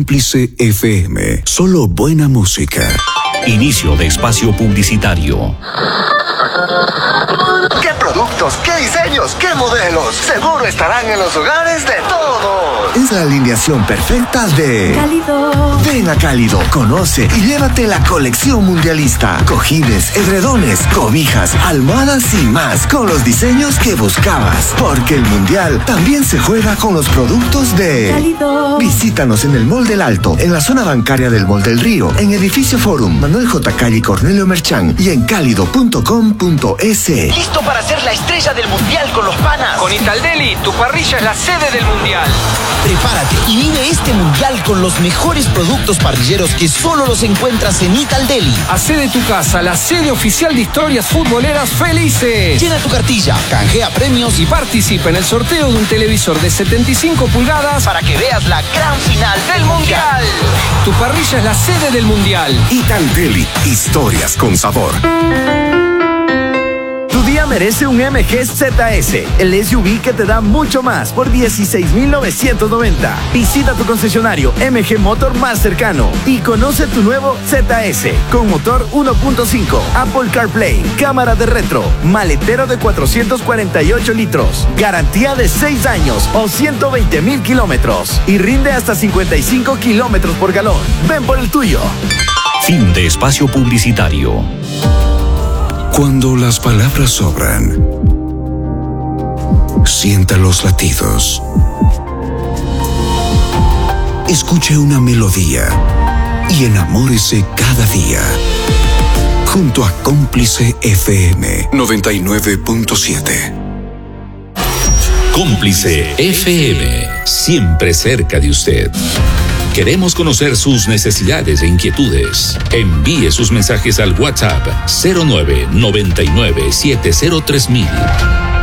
Cómplice FM. Solo buena música. Inicio de espacio publicitario. ¿Qué productos, qué diseños, qué modelos? Seguro estarán en los hogares de todos. Es la alineación perfecta de Cálido. Ven a Cálido, conoce y llévate la colección mundialista. Cojines, edredones, cobijas, almohadas y más, con los diseños que buscabas. Porque el mundial también se juega con los productos de Cálido. Visítanos en el Mall del Alto, en la zona bancaria del Mall del Río, en Edificio Forum, Manuel J. Calle y Cornelio Merchán y en cálido.com.es. ¿Listo para ser la estrella del mundial con los panas? Con Italdeli, tu parrilla es la sede del mundial. Prepárate y vive este mundial con los mejores productos parrilleros que solo los encuentras en Italdeli. Hacé de tu casa la sede oficial de historias futboleras felices. Llena tu cartilla, canjea premios Y participa en el sorteo de un televisor de 75 pulgadas para que veas la gran final del mundial. Tu parrilla es la sede del mundial. Italdeli, historias con sabor. Tu día merece un MG ZS, el SUV que te da mucho más por 16,990. Visita tu concesionario MG Motor más cercano y conoce tu nuevo ZS con motor 1.5, Apple CarPlay, cámara de retro, maletero de 448 litros, garantía de 6 años o 120,000 kilómetros y rinde hasta 55 kilómetros por galón. Ven por el tuyo. Fin de espacio publicitario. Cuando las palabras sobran, sienta los latidos. Escuche una melodía y enamórese cada día. Junto a Cómplice FM 99.7. Cómplice FM, siempre cerca de usted. Queremos conocer sus necesidades e inquietudes. Envíe sus mensajes al WhatsApp 0999 703000.